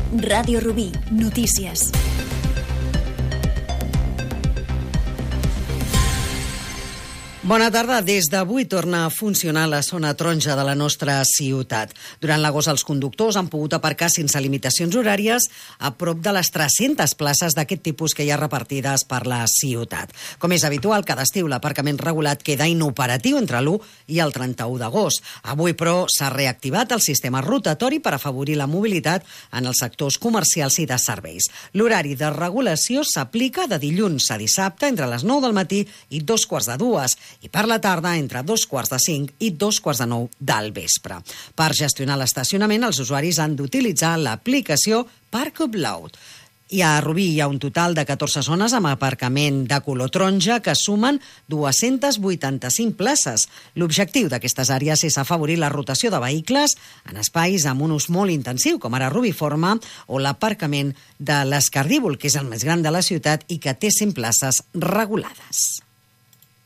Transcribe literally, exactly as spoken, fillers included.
Ràdio Rubí, notícies. Bona tarda. Des d'avui torna a funcionar la zona taronja de la nostra ciutat. Durant l'agost els conductors han pogut aparcar sense limitacions horàries a prop de les tres-centes places d'aquest tipus que hi ha repartides per la ciutat. Com és habitual, cada estiu l'aparcament regulat queda inoperatiu entre l'u i el trenta-u d'agost. Avui, però, s'ha reactivat el sistema rotatori per afavorir la mobilitat en els sectors comercials i de serveis. L'horari de regulació s'aplica de dilluns a dissabte entre les nou del matí i dos quarts de dues i per la tarda entre dos quarts de cinc i dos quarts de nou del vespre. Per gestionar l'estacionament, els usuaris han d'utilitzar l'aplicació Parkupload. I a Rubí hi ha un total de catorze zones amb aparcament de color taronja que sumen dues-centes vuitanta-cinc places. L'objectiu d'aquestes àrees és afavorir la rotació de vehicles en espais amb un ús molt intensiu, com ara Rubiforma o l'aparcament de l'Escardívol, que és el més gran de la ciutat i que té cent places regulades.